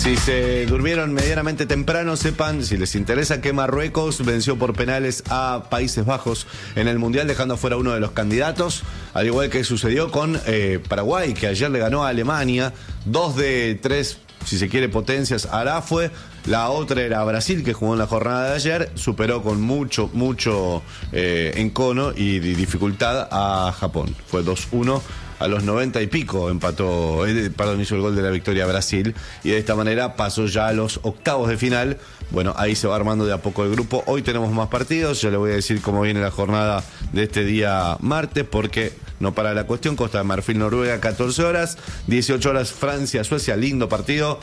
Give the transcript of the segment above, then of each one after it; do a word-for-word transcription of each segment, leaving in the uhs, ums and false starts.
Si se durmieron medianamente temprano, sepan, si les interesa, que Marruecos venció por penales a Países Bajos en el Mundial, dejando fuera uno de los candidatos, al igual que sucedió con eh, Paraguay, que ayer le ganó a Alemania. Dos de tres, si se quiere, potencias hará fue. La otra era Brasil, que jugó en la jornada de ayer, superó con mucho, mucho eh, encono y dificultad a Japón. Fue dos uno. A los noventa y pico empató, eh, perdón, hizo el gol de la victoria a Brasil, y de esta manera pasó ya a los octavos de final. Bueno, ahí se va armando de a poco el grupo. Hoy tenemos más partidos, yo le voy a decir cómo viene la jornada de este día martes, porque no para la cuestión. Costa de Marfil, Noruega, catorce horas, dieciocho horas Francia, Suecia, lindo partido.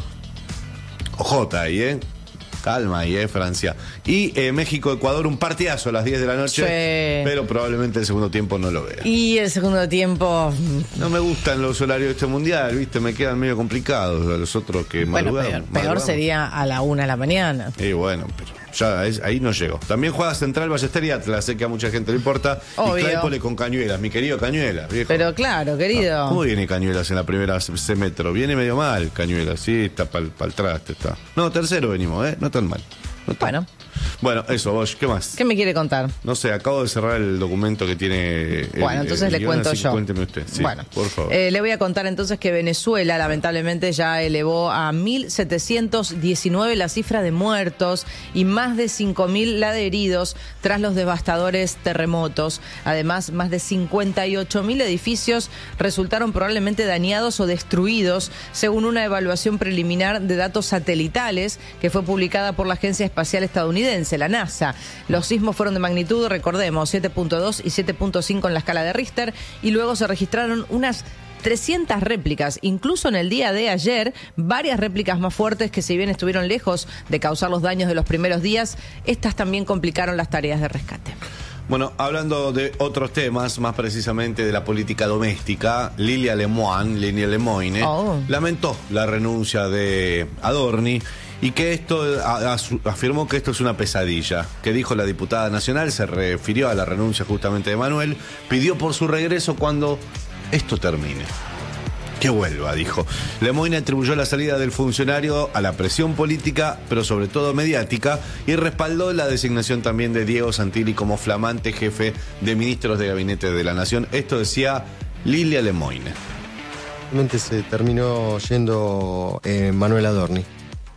Ojota ahí, ¿eh? Calma ahí, eh, Francia. Y eh, México-Ecuador, un partidazo a las diez de la noche, sí. Pero probablemente el segundo tiempo no lo vea. Y el segundo tiempo... No me gustan los horarios de este mundial, ¿viste? Me quedan medio complicados a los otros que bueno, madrugamos. Peor, peor sería a la una de la mañana. Y bueno, pero ya es, ahí no llego. También juega Central, Ballester y Atlas, sé que a mucha gente le importa. Obvio. Y Claypole con Cañuelas, mi querido Cañuelas, viejo. Pero claro, querido. Ah, ¿cómo viene Cañuelas en la primera C metro? Viene medio mal Cañuelas, sí, está para el traste, está. No, tercero venimos, ¿eh? No tan mal. No tan... Bueno. Bueno, eso, Bosch, ¿qué más? ¿Qué me quiere contar? No sé, acabo de cerrar el documento que tiene... El, bueno, entonces el, le el cuento así yo. Cuénteme usted, sí, bueno, por favor. Eh, le voy a contar entonces que Venezuela lamentablemente ya elevó a mil setecientos diecinueve la cifra de muertos y más de cinco mil la de heridos tras los devastadores terremotos. Además, más de cincuenta y ocho mil edificios resultaron probablemente dañados o destruidos, según una evaluación preliminar de datos satelitales que fue publicada por la Agencia Espacial Estadounidense, la NASA. Los sismos fueron de magnitud, recordemos, siete punto dos y siete punto cinco en la escala de Richter, y luego se registraron unas trescientas réplicas. Incluso en el día de ayer, varias réplicas más fuertes que, si bien estuvieron lejos de causar los daños de los primeros días, estas también complicaron las tareas de rescate. Bueno, hablando de otros temas, más precisamente de la política doméstica, Lilia Lemoine, Lilia Lemoine, oh. lamentó la renuncia de Adorni y que esto, a, a, afirmó que esto es una pesadilla. Que dijo la diputada nacional, se refirió a la renuncia justamente de Manuel, pidió por su regreso cuando esto termine. Que vuelva, dijo. Lemoine atribuyó la salida del funcionario a la presión política, pero sobre todo mediática, y respaldó la designación también de Diego Santilli como flamante jefe de ministros de gabinete de la Nación. Esto decía Lilia Lemoine. Realmente se terminó yendo eh, Manuel Adorni.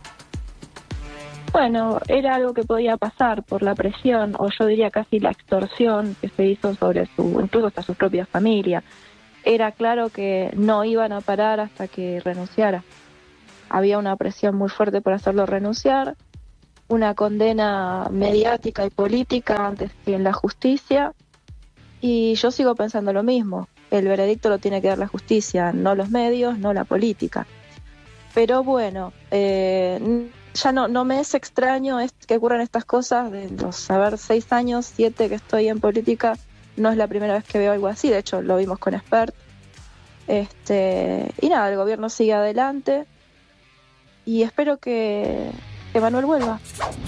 Bueno, era algo que podía pasar por la presión, o yo diría casi la extorsión que se hizo sobre su, incluso hasta su propia familia. Era claro que no iban a parar hasta que renunciara. Había una presión muy fuerte por hacerlo renunciar, una condena mediática y política antes que en la justicia, y yo sigo pensando lo mismo. El veredicto lo tiene que dar la justicia, no los medios, no la política. Pero bueno, eh, ya no, no me es extraño es que ocurran estas cosas. De los, a ver, seis años, siete que estoy en política, no es la primera vez que veo algo así. De hecho, lo vimos con Spert. Este, y nada, el gobierno sigue adelante y espero que, que Manuel vuelva.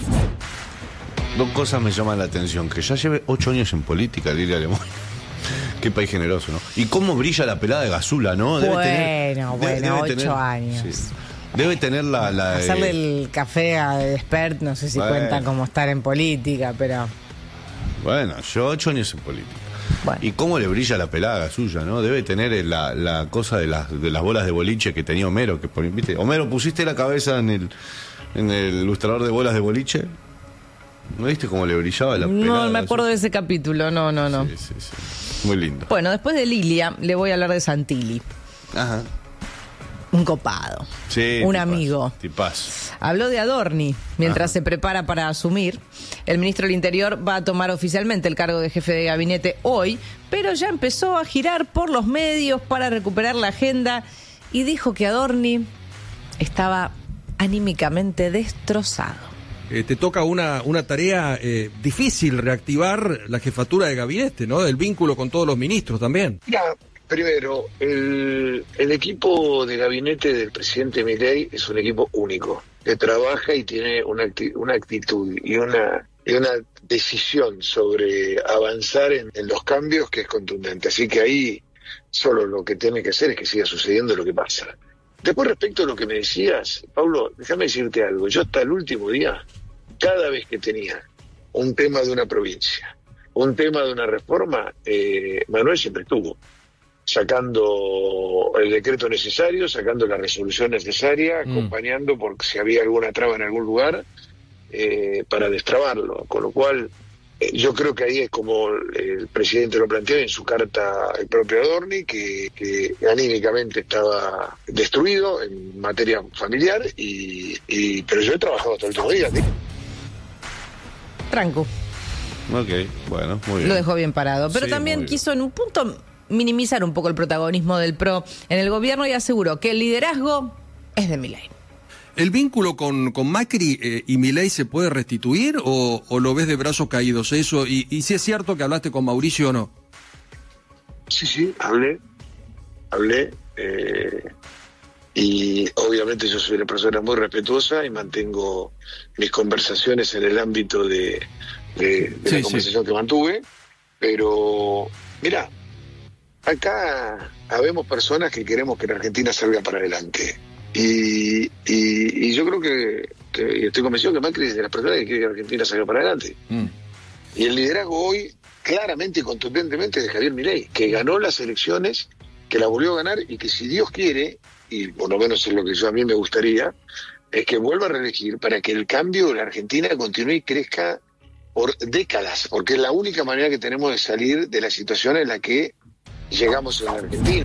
Dos cosas me llaman la atención: que ya lleve ocho años en política, Lilia Lemoine. Qué país generoso, ¿no? Y cómo brilla la pelada de Gazula, ¿no? Debe bueno, tener, bueno, debe, debe ocho tener, años. Sí. Debe tener la... la Hacerle eh... el café a Expert, no sé si bueno. cuenta como estar en política, pero... Bueno, yo ocho años en política. Bueno. Y cómo le brilla la pelada suya, ¿no? Debe tener la, la cosa de las, de las bolas de boliche que tenía Homero. Que, ¿viste? Homero, ¿pusiste la cabeza en el, en el ilustrador de bolas de boliche? ¿No viste cómo le brillaba la pelada? No me acuerdo de ese capítulo, no, no, no. Sí, sí, sí. Muy lindo. Bueno, después de Lilia, le voy a hablar de Santilli. Ajá. Un copado. Sí, un tipaz, amigo. Tipaz. Habló de Adorni mientras Ajá. se prepara para asumir. El ministro del Interior va a tomar oficialmente el cargo de jefe de gabinete hoy, pero ya empezó a girar por los medios para recuperar la agenda y dijo que Adorni estaba anímicamente destrozado. Eh, te toca una, una tarea eh, difícil, reactivar la jefatura de gabinete, ¿no? El vínculo con todos los ministros también. Ya. Primero, el, el equipo de gabinete del presidente Milei es un equipo único, que trabaja y tiene una, acti- una actitud y una, y una decisión sobre avanzar en, en los cambios que es contundente. Así que ahí solo lo que tiene que hacer es que siga sucediendo lo que pasa. Después, respecto a lo que me decías, Pablo, déjame decirte algo. Yo hasta el último día, cada vez que tenía un tema de una provincia, un tema de una reforma, eh, Manuel siempre estuvo sacando el decreto necesario, sacando la resolución necesaria, mm. acompañando por si había alguna traba en algún lugar, eh, para destrabarlo. Con lo cual, eh, yo creo que ahí es como el presidente lo planteó en su carta, el propio Adorni, que, que anímicamente estaba destruido en materia familiar, y, y pero yo he trabajado hasta el último día. ¿sí? Tranco. Ok, bueno, muy bien. Lo dejó bien parado. Pero Sí, también muy quiso en un punto minimizar un poco el protagonismo del P R O en el gobierno y aseguró que el liderazgo es de Milei. ¿El vínculo con, con Macri eh, y Milei se puede restituir o, o lo ves de brazos caídos eso? Y, y si es cierto que hablaste con Mauricio o no. Sí, sí, hablé, hablé, eh, y obviamente yo soy una persona muy respetuosa y mantengo mis conversaciones en el ámbito de, de, de Sí, la conversación sí. que mantuve, pero mira, acá habemos personas que queremos que la Argentina salga para adelante. Y, y, y yo creo que, que y estoy convencido que Macri es de las personas que quiere que la Argentina salga para adelante. Mm. Y el liderazgo hoy, claramente y contundentemente, de Javier Milei, que ganó las elecciones, que la volvió a ganar y que, si Dios quiere, y por lo menos es lo que yo a mí me gustaría, es que vuelva a reelegir para que el cambio de la Argentina continúe y crezca por décadas, porque es la única manera que tenemos de salir de la situación en la que llegamos en la Argentina.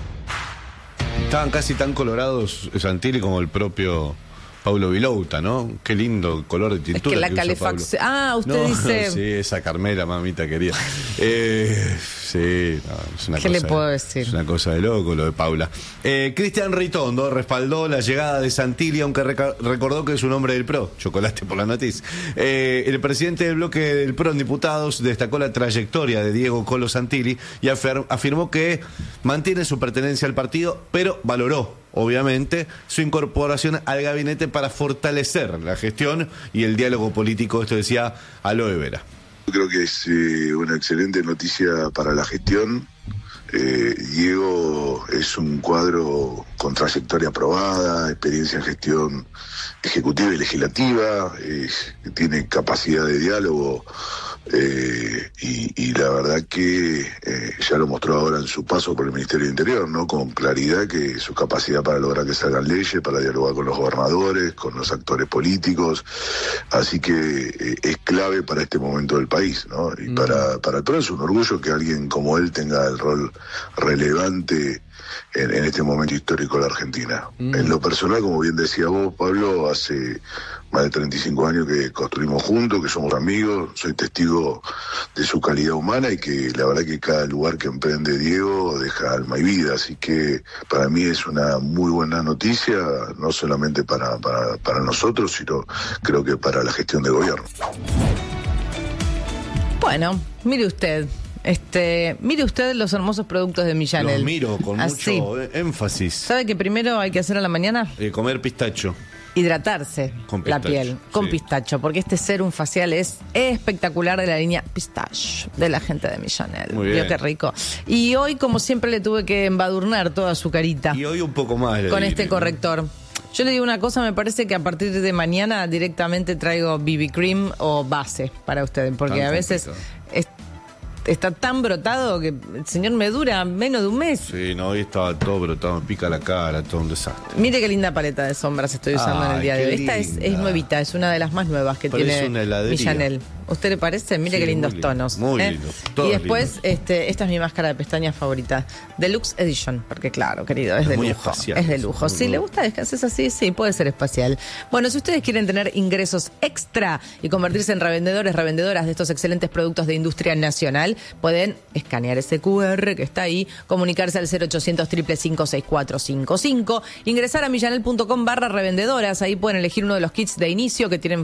Estaban casi tan colorados Santilli como el propio Paulo Vilouta, ¿no? Qué lindo color de Es tintura. que la usa calefacción... Pablo. Ah, usted No, dice... sí, esa Carmela, mamita querida. Eh, sí, no, es una ¿Qué cosa le puedo de, decir? Es una cosa de loco lo de Paula. Eh, Cristian Ritondo respaldó la llegada de Santilli, aunque reca- recordó que es un hombre del P R O. Chocolate por la noticia. Eh, el presidente del bloque del P R O en diputados destacó la trayectoria de Diego Colo Santilli y afer- afirmó que mantiene su pertenencia al partido, pero valoró, obviamente, su incorporación al gabinete para fortalecer la gestión y el diálogo político. Esto decía Aloe Vera. Creo que es eh, una excelente noticia para la gestión. Eh, Diego es un cuadro con trayectoria aprobada, experiencia en gestión ejecutiva y legislativa, eh, tiene capacidad de diálogo, eh, y, y la verdad que eh, ya lo mostró ahora en su paso por el Ministerio del Interior, ¿no? Con claridad que su capacidad para lograr que salgan leyes, para dialogar con los gobernadores, con los actores políticos, así que eh, es clave para este momento del país, ¿no? Y mm. para, para el P R O es un orgullo que alguien como él tenga el rol relevante en, en este momento histórico de la Argentina. Mm. En lo personal, como bien decía vos, Pablo, hace más de treinta y cinco años que construimos juntos, que somos amigos, soy testigo de su calidad humana y que la verdad que cada lugar que emprende Diego deja alma y vida, así que para mí es una muy buena noticia, no solamente para, para, para nosotros, sino creo que para la gestión de gobierno. Bueno, mire usted. Este, mire usted los hermosos productos de Millanel. Los miro con Así. mucho énfasis. ¿Sabe que primero hay que hacer a la mañana? Eh, comer pistacho. Hidratarse Con la pistacho, piel con sí. pistacho, porque este serum facial es espectacular, de la línea Pistache de la gente de Millanel. Muy bien. Vio qué rico. Y hoy, como siempre, le tuve que embadurnar toda su carita Y hoy un poco más. le con diré, este ¿no? corrector. Yo le digo una cosa, me parece que a partir de mañana directamente traigo B B cream o base para ustedes, porque Tan a veces es- está tan brotado que el señor me dura menos de un mes. Sí, no, hoy estaba todo brotado, me pica la cara, todo un desastre. Mire qué linda paleta de sombras estoy usando en el Ay, día de qué hoy. Esta es, linda. es nuevita, es una de las más nuevas que Parece tiene una heladería. Millanel. ¿Usted le parece? Mire Sí, qué lindos muy lindo, tonos. muy ¿eh? lindo, Y todos después, lindos. este, esta es mi máscara de pestañas favorita. Deluxe Edition, porque claro, querido, es Es de muy lujo. espacial, Es de es lujo. muy Si le lujo. gusta descansar así, sí, puede ser espacial. Bueno, si ustedes quieren tener ingresos extra y convertirse en revendedores, revendedoras de estos excelentes productos de industria nacional, pueden escanear ese Q R que está ahí, comunicarse al cero ochocientos, cinco cinco seis cuatro cinco cinco, ingresar a millanel punto com barra revendedoras, ahí pueden elegir uno de los kits de inicio que tienen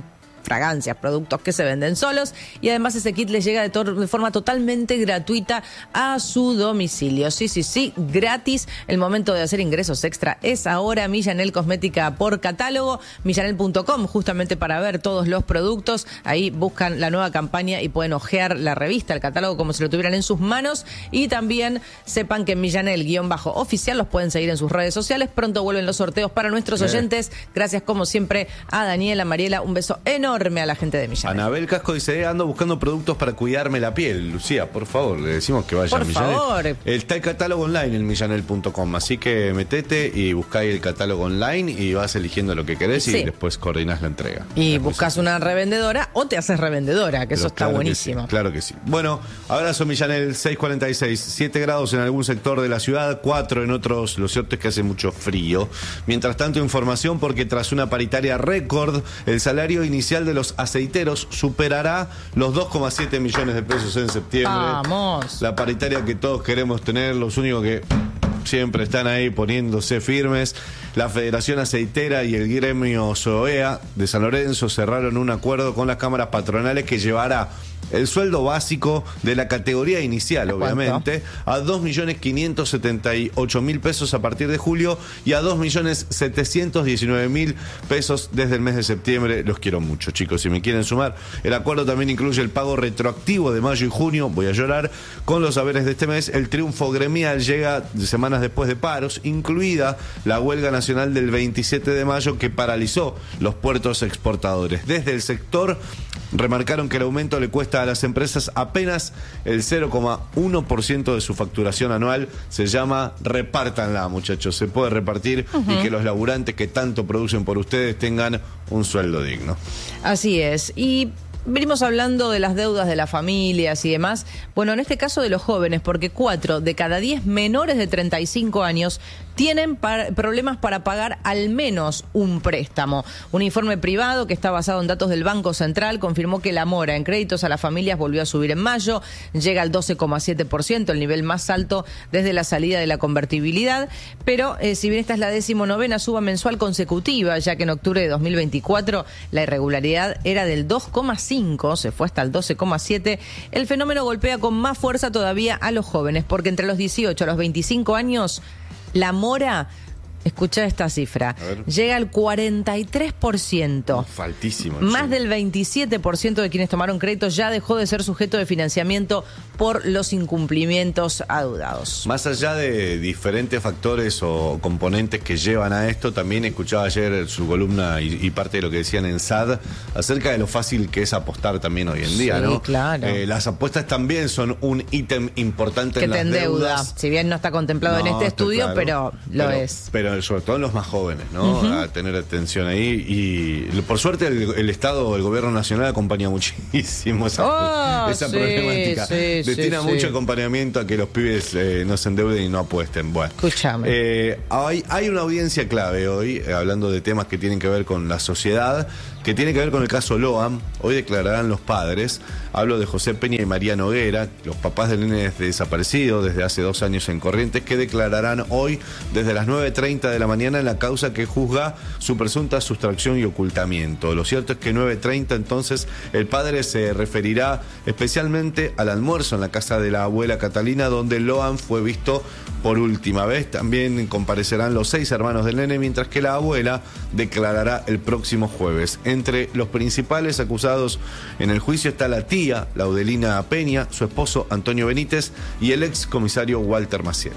fragancias, productos que se venden solos. Y además ese kit les llega de, to- de forma totalmente gratuita a su domicilio. Sí, sí, sí, gratis. El momento de hacer ingresos extra es ahora. Millanel Cosmética por catálogo, millanel punto com, justamente para ver todos los productos. Ahí buscan la nueva campaña y pueden ojear la revista, el catálogo, como si lo tuvieran en sus manos. Y también sepan que en Millanel-oficial los pueden seguir en sus redes sociales. Pronto vuelven los sorteos para nuestros Bien. oyentes. Gracias, como siempre, a Daniela, Mariela. Un beso enorme a la gente de Millanel. Anabel Casco dice, ando buscando productos para cuidarme la piel. Lucía, por favor, le decimos que vaya Por a Millanel. favor. Está el catálogo online en millanel punto com, así que metete y buscáis el catálogo online y vas eligiendo lo que querés Sí. y después coordinás la entrega. Y Después buscas sí. una revendedora o te haces revendedora, que Pero eso está claro que buenísimo. sí, claro que sí. Bueno, abrazo Millanel, seis cuarenta y seis, siete grados en algún sector de la ciudad, cuatro en otros. Lo cierto es que hace mucho frío. Mientras tanto, información porque tras una paritaria récord, el salario inicial de los aceiteros superará los dos coma siete millones de pesos en septiembre. Vamos. La paritaria que todos queremos tener, los únicos que siempre están ahí poniéndose firmes. La Federación Aceitera y el gremio SOEA de San Lorenzo cerraron un acuerdo con las cámaras patronales que llevará el sueldo básico de la categoría inicial, ¿Cuánto? obviamente, a dos millones quinientos setenta y ocho mil pesos a partir de julio y a dos millones setecientos diecinueve mil pesos desde el mes de septiembre. Los quiero mucho, chicos, si me quieren sumar. El acuerdo también incluye el pago retroactivo de mayo y junio, voy a llorar, con los haberes de este mes. El triunfo gremial llega semanas después de paros, incluida la huelga nacional del veintisiete de mayo que paralizó los puertos exportadores. Desde el sector remarcaron que el aumento le cuesta a las empresas apenas el cero coma uno por ciento de su facturación anual. Se llama repártanla, muchachos. Se puede repartir uh-huh. y que los laburantes que tanto producen por ustedes tengan un sueldo digno. Así es. Y venimos hablando de las deudas de las familias y demás. Bueno, en este caso de los jóvenes, porque cuatro de cada diez menores de treinta y cinco años tienen par- problemas para pagar al menos un préstamo. Un informe privado que está basado en datos del Banco Central confirmó que la mora en créditos a las familias volvió a subir en mayo, llega al doce coma siete por ciento, el nivel más alto desde la salida de la convertibilidad, pero eh, si bien esta es la decimonovena suba mensual consecutiva, ya que en octubre de dos mil veinticuatro la irregularidad era del dos coma cinco, se fue hasta el doce coma siete, el fenómeno golpea con más fuerza todavía a los jóvenes, porque entre los dieciocho a los veinticinco años la mora, escucha esta cifra, llega al cuarenta y tres por ciento. Faltísimo. Más sí. del veintisiete por ciento de quienes tomaron créditos ya dejó de ser sujeto de financiamiento por los incumplimientos adeudados. Más allá de diferentes factores o componentes que llevan a esto, también escuchaba ayer su columna y, y parte de lo que decían en S A D acerca de lo fácil que es apostar también hoy en día, sí, ¿no? Claro. Eh, las apuestas también son un ítem importante que en te las endeuda. deudas. Si bien no está contemplado No, en este está estudio, claro. pero lo pero, es. Pero sobre todo en los más jóvenes, ¿no? Uh-huh. A tener atención ahí. Y por suerte el, el Estado, el gobierno nacional acompaña muchísimo esa, oh, esa sí, problemática. Sí, Destina sí, mucho sí. acompañamiento a que los pibes eh, no se endeuden y no apuesten. Bueno, escúchame. Eh, hay, hay una audiencia clave hoy, eh, hablando de temas que tienen que ver con la sociedad, que tiene que ver con el caso Loam. Hoy declararán los padres. Hablo de José Peña y María Noguera, los papás del nene desaparecido desde hace dos años en Corrientes, que declararán hoy desde las nueve treinta de la mañana en la causa que juzga su presunta sustracción y ocultamiento. Lo cierto es que nueve treinta entonces el padre se referirá especialmente al almuerzo en la casa de la abuela Catalina, donde Loam fue visto por última vez. También comparecerán los seis hermanos del nene, mientras que la abuela declarará el próximo jueves. Entre los principales acusados en el juicio está la tía, Laudelina Peña, su esposo Antonio Benítez y el ex comisario Walter Maciel.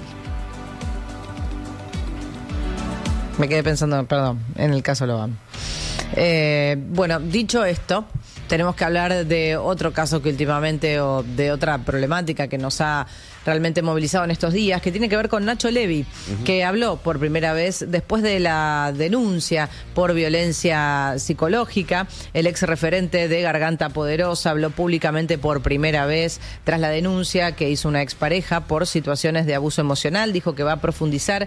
Me quedé pensando, perdón, en el caso Loam. Eh, bueno, dicho esto, tenemos que hablar de otro caso que últimamente, o de otra problemática que nos ha realmente movilizado en estos días, que tiene que ver con Nacho Levi, uh-huh. que habló por primera vez después de la denuncia por violencia psicológica. El ex referente de Garganta Poderosa habló públicamente por primera vez tras la denuncia que hizo una expareja por situaciones de abuso emocional. Dijo que va a profundizar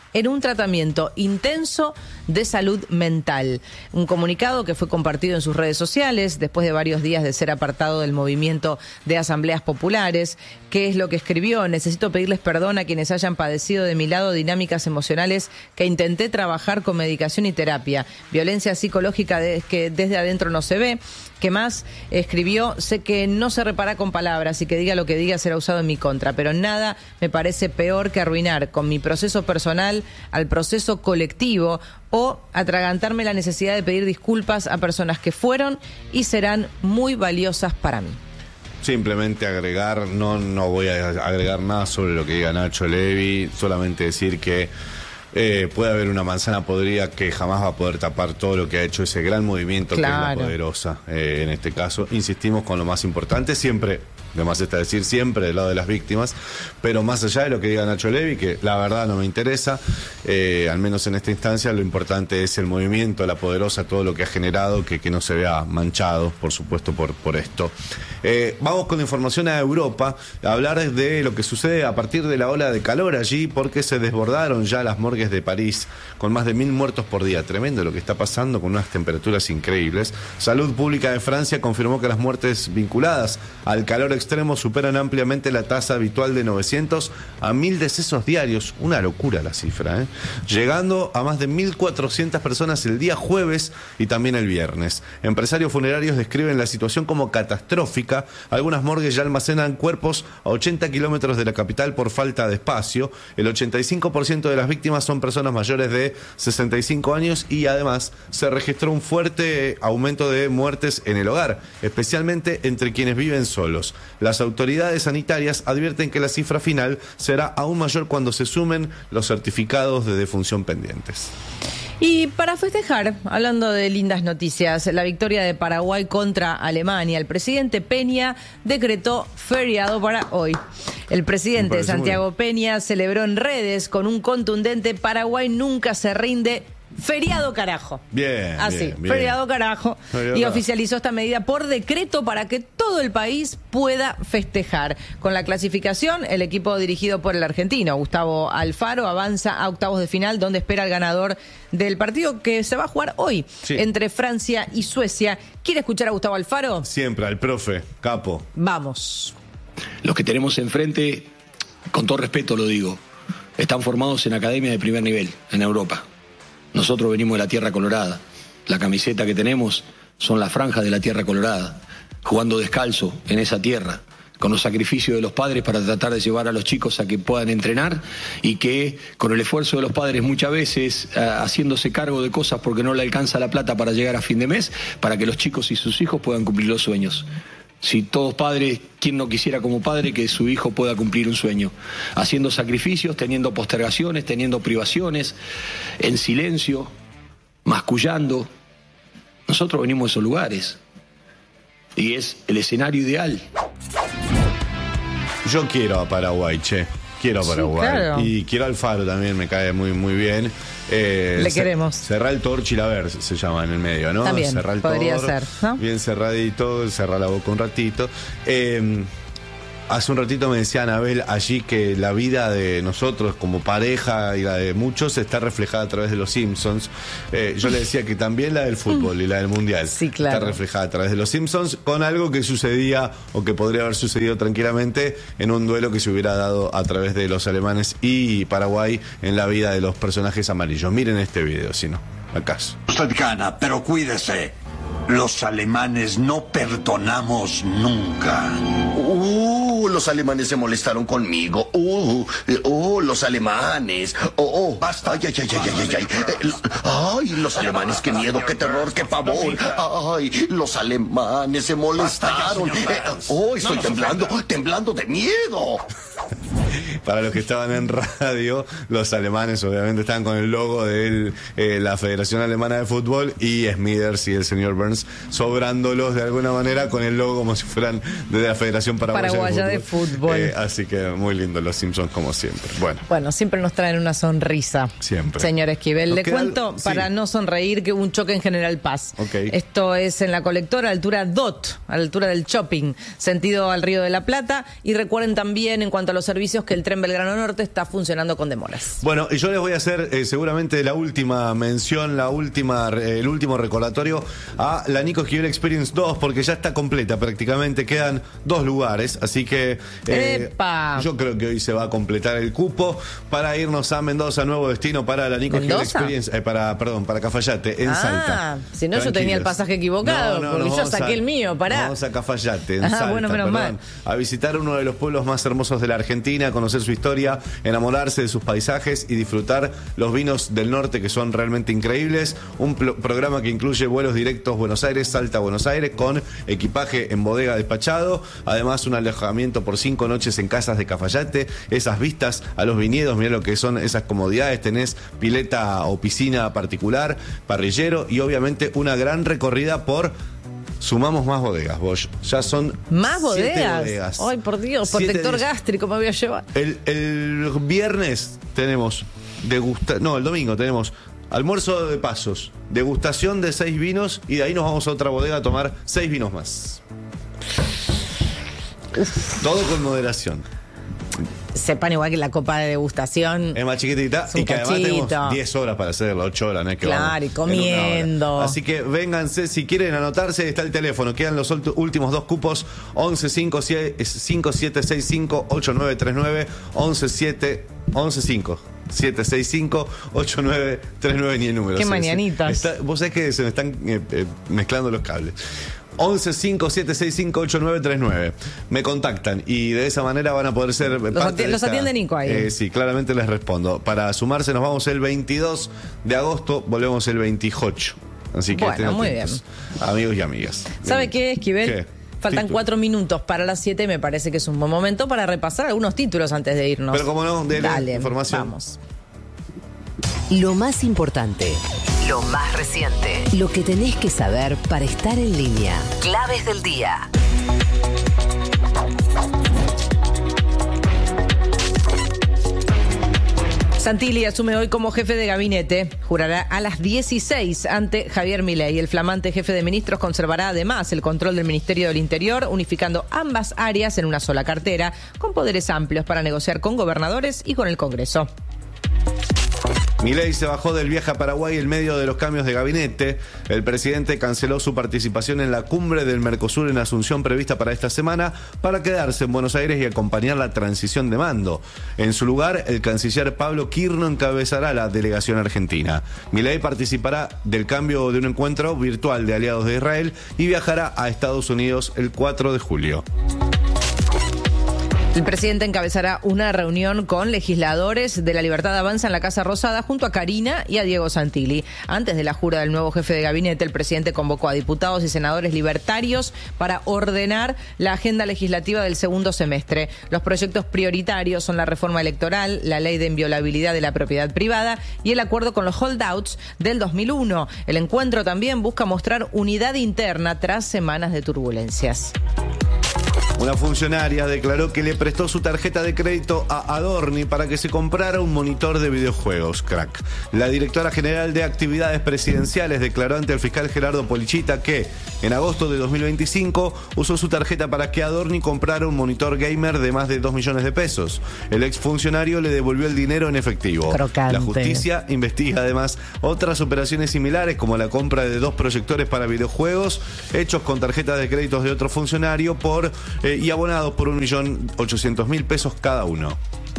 en un tratamiento intenso de salud mental. Un comunicado que fue compartido en sus redes sociales después de varios días de ser apartado del movimiento de asambleas populares. ¿Qué es lo que escribió? Necesito pedirles perdón a quienes hayan padecido de mi lado dinámicas emocionales que intenté trabajar con medicación y terapia. Violencia psicológica de, que desde adentro no se ve. ¿Qué más? Escribió, sé que no se repara con palabras y que diga lo que diga será usado en mi contra, pero nada me parece peor que arruinar con mi proceso personal al proceso colectivo o atragantarme la necesidad de pedir disculpas a personas que fueron y serán muy valiosas para mí. Simplemente agregar, no, no voy a agregar nada sobre lo que diga Nacho Levi, solamente decir que Eh, puede haber una manzana podrida que jamás va a poder tapar todo lo que ha hecho ese gran movimiento, claro, que es La Poderosa. Eh, en este caso, insistimos con lo más importante, siempre, además está decir siempre del lado de las víctimas, pero más allá de lo que diga Nacho Levi, que la verdad no me interesa, eh, al menos en esta instancia, lo importante es el movimiento, La Poderosa, todo lo que ha generado, que, que no se vea manchado, por supuesto, por, por esto. Eh, vamos con información a Europa, a hablar de lo que sucede a partir de la ola de calor allí, porque se desbordaron ya las morgues de París, con más de mil muertos por día. Tremendo lo que está pasando, con unas temperaturas increíbles. Salud Pública de Francia confirmó que las muertes vinculadas al calor extremo superan ampliamente la tasa habitual de novecientos a mil decesos diarios. Una locura la cifra, ¿eh? Llegando a más de mil cuatrocientas personas el día jueves y también el viernes. Empresarios funerarios describen la situación como catastrófica. Algunas morgues ya almacenan cuerpos a ochenta kilómetros de la capital por falta de espacio. El ochenta y cinco por ciento de las víctimas son personas mayores de sesenta y cinco años y además se registró un fuerte aumento de muertes en el hogar, especialmente entre quienes viven solos. Las autoridades sanitarias advierten que la cifra final será aún mayor cuando se sumen los certificados de defunción pendientes. Y para festejar, hablando de lindas noticias, la victoria de Paraguay contra Alemania, el presidente Peña decretó feriado para hoy. El presidente Santiago Peña celebró en redes con un contundente "Paraguay nunca se rinde". Feriado carajo. Bien. Así, bien, bien. feriado carajo. Feriado y carajo. oficializó esta medida por decreto para que todo el país pueda festejar. Con la clasificación, el equipo dirigido por el argentino Gustavo Alfaro avanza a octavos de final, donde espera el ganador del partido que se va a jugar hoy, sí, entre Francia y Suecia. ¿Quiere escuchar a Gustavo Alfaro? Siempre, al profe, capo. Vamos. Los que tenemos enfrente, con todo respeto lo digo, están formados en academias de primer nivel en Europa. Nosotros venimos de la Tierra Colorada. La camiseta que tenemos son las franjas de la Tierra Colorada, jugando descalzo en esa tierra, con los sacrificios de los padres para tratar de llevar a los chicos a que puedan entrenar y que con el esfuerzo de los padres muchas veces uh, haciéndose cargo de cosas porque no le alcanza la plata para llegar a fin de mes, para que los chicos y sus hijos puedan cumplir los sueños. Si todos padres, ¿quién no quisiera como padre que su hijo pueda cumplir un sueño? Haciendo sacrificios, teniendo postergaciones, teniendo privaciones, en silencio, mascullando. Nosotros venimos de esos lugares y es el escenario ideal. Yo quiero a Paraguay, che. Quiero a Paraguay. Sí, claro. Y quiero a Alfaro también, me cae muy muy bien. Eh, Le queremos. Cerrar el Torch y la ver se llama en el medio, ¿no? También, cerrar el podría toro, ser, ¿no? Bien cerradito, cerrar la boca un ratito. Eh, hace un ratito me decía Anabel allí que la vida de nosotros como pareja y la de muchos está reflejada a través de los Simpsons. Eh, yo le decía que también la del fútbol y la del Mundial sí, claro, está reflejada a través de los Simpsons, con algo que sucedía o que podría haber sucedido tranquilamente en un duelo que se hubiera dado a través de los alemanes y Paraguay en la vida de los personajes amarillos. Miren este video, si no, acaso. Usted gana, pero cuídese. Los alemanes no perdonamos nunca. Uh, los alemanes se molestaron conmigo. Uh, uh, los alemanes. Oh, oh. Basta. Ay, ay, ay, ay, ay, ay. Eh, Ay, los alemanes, qué miedo, qué terror, qué pavor. Ay, los alemanes se molestaron. Eh, oh, estoy temblando, temblando de miedo. Para los que estaban en radio, los alemanes obviamente estaban con el logo de eh, la Federación Alemana de Fútbol y Smithers y el señor Burns sobrándolos de alguna manera con el logo como si fueran de la Federación Paraguaya, Paraguaya de Fútbol. De fútbol. Eh, así que muy lindo los Simpsons como siempre. Bueno, Bueno, siempre nos traen una sonrisa. Siempre. Señor Esquivel, Nos le queda- cuento, sí. para no sonreír, que hubo un choque en General Paz. Ok. Esto es en la colectora, a altura D O T, a la altura del shopping, sentido al Río de la Plata. Y recuerden también, en cuanto a los servicios servicios que el tren Belgrano Norte está funcionando con demoras. Bueno, y yo les voy a hacer eh, seguramente la última mención, la última, eh, el último recordatorio a la Nico Esquivel Experience dos, porque ya está completa prácticamente, quedan dos lugares, así que eh, ¡Epa! Yo creo que hoy se va a completar el cupo para irnos a Mendoza, nuevo destino para la Nico Esquivel Experience, eh, para, perdón, para Cafayate, en ah, Salta. Si no, yo tenía el pasaje equivocado, no, no, porque yo saqué a, el mío, pará. Vamos a Cafayate, en ah, Salta, bueno, menos perdón, mal. a visitar uno de los pueblos más hermosos de la Argentina, conocer su historia, enamorarse de sus paisajes y disfrutar los vinos del norte que son realmente increíbles. Un programa que incluye vuelos directos Buenos Aires, Salta, Buenos Aires, con equipaje en bodega despachado. Además, un alojamiento por cinco noches en casas de Cafayate. Esas vistas a los viñedos, mirá lo que son esas comodidades. Tenés pileta o piscina particular, parrillero y obviamente una gran recorrida por... Sumamos más bodegas, Bosch. Ya son ¿Más bodegas? bodegas. Ay, por Dios, protector gástrico me voy a llevar. El, el viernes tenemos degusta... No, el domingo tenemos almuerzo de pasos, degustación de seis vinos y de ahí nos vamos a otra bodega a tomar seis vinos más. Uf. Todo con moderación. Sepan igual que la copa de degustación es más chiquitita y que cachito. Además tenemos diez horas para hacerlo, ocho horas, ¿no es que claro, vamos y comiendo. Así que vénganse, si quieren anotarse, está el teléfono, quedan los últimos dos cupos, once cinco siete seis cinco ocho nueve tres nueve, once siete once cinco siete seis cinco ocho nueve tres nueve, ni el número. Qué o sea, mañanitas. Está, vos sabés que se me están eh, eh, mezclando los cables. once cinco siete seis cinco ocho nueve tres nueve. Me contactan y de esa manera van a poder ser los, parte ati de los esta, atiende Nico ahí. Eh, sí, claramente les respondo. Para sumarse nos vamos el veintidós de agosto, volvemos el veintiocho. Así que bueno, muy bien. Amigos y amigas. ¿Sabe bien. qué, Esquivel? ¿Qué? Faltan Título. cuatro minutos para las siete. Me parece que es un buen momento para repasar algunos títulos antes de irnos. Pero como no, dele Dale, información. Vamos. Lo más importante. Lo más reciente. Lo que tenés que saber para estar en línea. Claves del día. Santilli asume hoy como jefe de gabinete. Jurará a las dieciséis ante Javier Milei. El flamante jefe de ministros conservará además el control del Ministerio del Interior, unificando ambas áreas en una sola cartera, con poderes amplios para negociar con gobernadores y con el Congreso. Milei se bajó del viaje a Paraguay en medio de los cambios de gabinete. El presidente canceló su participación en la cumbre del Mercosur en Asunción prevista para esta semana para quedarse en Buenos Aires y acompañar la transición de mando. En su lugar, el canciller Pablo Quirno encabezará la delegación argentina. Milei participará del cambio de un encuentro virtual de aliados de Israel y viajará a Estados Unidos el cuatro de julio. El presidente encabezará una reunión con legisladores de La Libertad Avanza en la Casa Rosada junto a Karina y a Diego Santilli. Antes de la jura del nuevo jefe de gabinete, el presidente convocó a diputados y senadores libertarios para ordenar la agenda legislativa del segundo semestre. Los proyectos prioritarios son la reforma electoral, la ley de inviolabilidad de la propiedad privada y el acuerdo con los holdouts del dos mil uno. El encuentro también busca mostrar unidad interna tras semanas de turbulencias. Una funcionaria declaró que le prestó su tarjeta de crédito a Adorni para que se comprara un monitor de videojuegos, crack. La directora general de actividades presidenciales declaró ante el fiscal Gerardo Polichita que en agosto de dos mil veinticinco usó su tarjeta para que Adorni comprara un monitor gamer de más de dos millones de pesos. El exfuncionario le devolvió el dinero en efectivo. Crocante. La justicia investiga además otras operaciones similares como la compra de dos proyectores para videojuegos hechos con tarjetas de créditos de otro funcionario por eh, y abonados por un millón ochocientos mil pesos cada uno.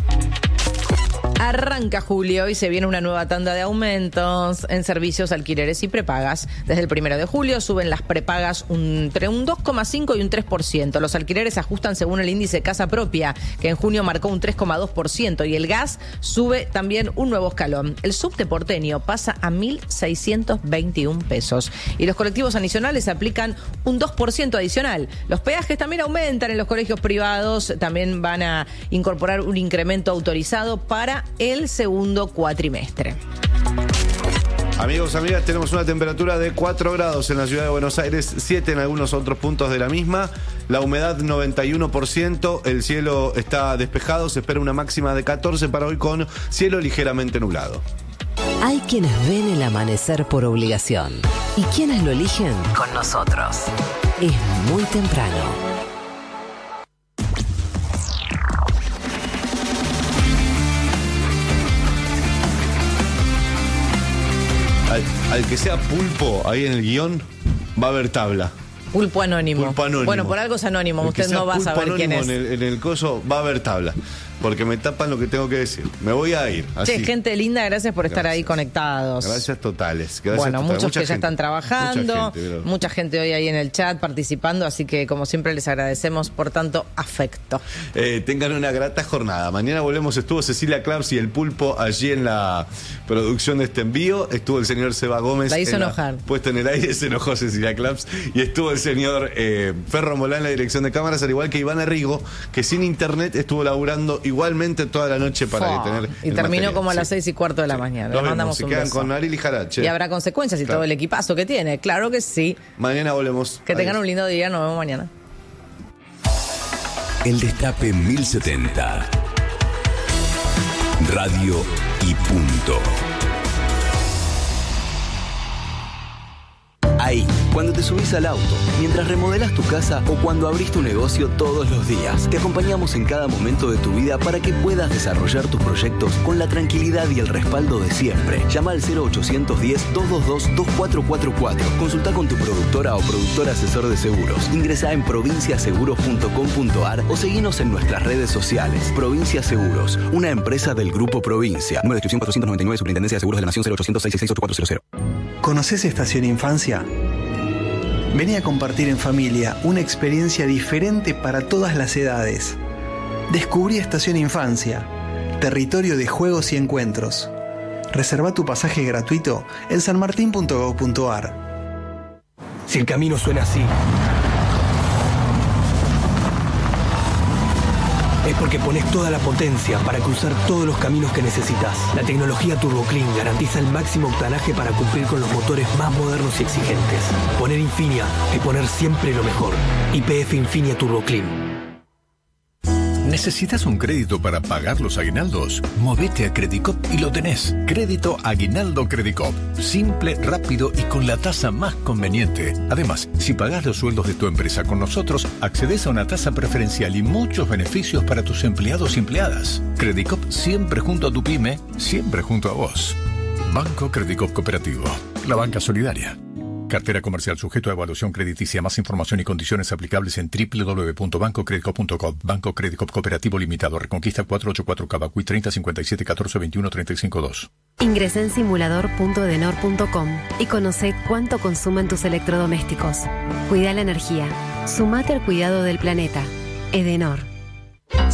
Arranca julio y se viene una nueva tanda de aumentos en servicios, alquileres y prepagas. Desde el primero de julio suben las prepagas entre un dos coma cinco y un tres por ciento. Los alquileres ajustan según el índice Casa Propia, que en junio marcó un tres coma dos por ciento, y el gas sube también un nuevo escalón. El subte porteño pasa a mil seiscientos veintiún pesos. Y los colectivos adicionales aplican un dos por ciento adicional. Los peajes también aumentan en los colegios privados. También van a incorporar un incremento autorizado para el segundo cuatrimestre. Amigos, amigas, tenemos una temperatura de cuatro grados en la ciudad de Buenos Aires, siete en algunos otros puntos de la misma. La humedad noventa y uno por ciento, el cielo está despejado, se espera una máxima de catorce para hoy con cielo ligeramente nublado. Hay quienes ven el amanecer por obligación y quienes lo eligen con nosotros. Es muy temprano. al que sea pulpo, ahí en el guión, va a haber tabla. Pulpo anónimo. Pulpo anónimo. Bueno, por algo es anónimo, El usted que sea no va a pulpo saber quién es. anónimo En el, en el coso va a haber tabla, porque me tapan lo que tengo que decir. Me voy a ir. Así. Che, gente linda, gracias por estar Gracias. ahí conectados. Gracias totales. Gracias bueno, totales. muchos Mucha que ya gente. están trabajando, Mucha gente, pero- mucha gente hoy ahí en el chat participando, así que como siempre les agradecemos por tanto afecto. Eh, tengan una grata jornada. Mañana volvemos. Estuvo Cecilia Claps y el Pulpo allí en la producción de este envío. Estuvo el señor Seba Gómez. La hizo en enojar. Puesto en el aire, se enojó Cecilia Claps. Y estuvo el señor eh, Ferro Molá en la dirección de cámaras, al igual que Iván Arrigo, que sin internet estuvo laburando igualmente toda la noche para Fua. tener. Y el terminó material. como a las Sí. seis y cuarto de la mañana. Nos Le vemos. mandamos Se un quedan beso. con Ariel y Jarache. Y habrá consecuencias y Claro. todo el equipazo que tiene. Claro que sí. Mañana volvemos. Que tengan Adiós. un lindo día. Nos vemos mañana. El Destape mil setenta. Radio y punto. Ahí, cuando te subís al auto, mientras remodelas tu casa o cuando abrís tu negocio todos los días, te acompañamos en cada momento de tu vida para que puedas desarrollar tus proyectos con la tranquilidad y el respaldo de siempre. Llama al cero ochocientos diez, doscientos veintidós, veinticuatro cuarenta y cuatro. Consulta con tu productora o productor asesor de seguros. Ingresá en provincia seguros punto com punto ar o seguinos en nuestras redes sociales. Provincia Seguros, una empresa del Grupo Provincia. Número de inscripción cuatrocientos noventa y nueve, Superintendencia de Seguros de la Nación, cero ochocientos seis seis seis ocho cuatro cero cero. ¿Conoces Estación Infancia? Vení a compartir en familia una experiencia diferente para todas las edades. Descubrí Estación Infancia, territorio de juegos y encuentros. Reserva tu pasaje gratuito en sanmartin punto gob punto ar. Si el camino suena así, es porque pones toda la potencia para cruzar todos los caminos que necesitas. La tecnología TurboClean garantiza el máximo octanaje para cumplir con los motores más modernos y exigentes. Poner Infinia es poner siempre lo mejor. Y P F Infinia TurboClean. ¿Necesitas un crédito para pagar los aguinaldos? Movete a Credicop y lo tenés. Crédito Aguinaldo Credicop. Simple, rápido y con la tasa más conveniente. Además, si pagás los sueldos de tu empresa con nosotros, accedes a una tasa preferencial y muchos beneficios para tus empleados y empleadas. Credicop siempre junto a tu pyme, siempre junto a vos. Banco Credicop Cooperativo. La banca solidaria. Cartera comercial sujeto a evaluación crediticia. Más información y condiciones aplicables en doble u doble u doble u punto banco credicop punto com. Banco Credicop Cooperativo Limitado. Reconquista cuatrocientos ochenta y cuatro Cavacuy treinta cincuenta y siete catorce veintiuno treinta y cinco dos. Ingresá en simulador punto edenor punto com y conoce cuánto consumen tus electrodomésticos. Cuida la energía. Sumate al cuidado del planeta. Edenor.